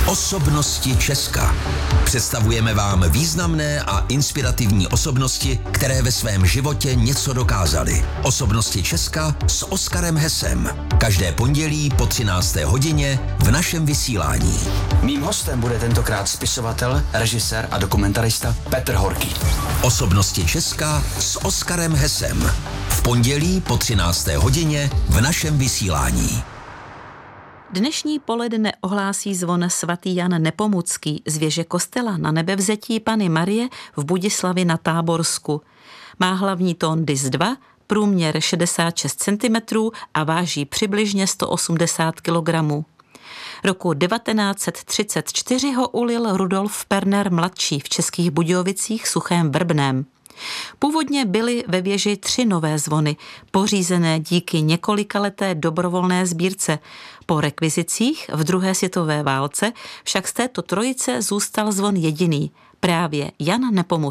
Osobnosti Česka. Představujeme vám významné a inspirativní osobnosti, které ve svém životě něco dokázaly. Osobnosti Česka s Oskarem Hesem. Každé pondělí po 13. hodině v našem vysílání. Mým hostem bude tentokrát spisovatel, režisér a dokumentarista Petr Horký. Osobnosti Česka s Oskarem Hesem. V pondělí po 13. hodině v našem vysílání. Dnešní poledne ohlásí zvon svatý Jan Nepomucký z věže kostela na Nebevzetí Panny Marie v Budislavi na Táborsku. Má hlavní tón Dis-2, průměr 66 cm a váží přibližně 180 kg. Roku 1934 ho ulil Rudolf Perner mladší v Českých Budějovicích Suchém Vrbném. Původně byly ve věži 3 nové zvony, pořízené díky několikaleté dobrovolné sbírce. Po rekvizicích v druhé světové válce však z této trojice zůstal zvon jediný, právě Jan Nepomucký.